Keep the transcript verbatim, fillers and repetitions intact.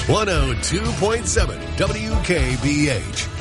one oh two point seven W K B H.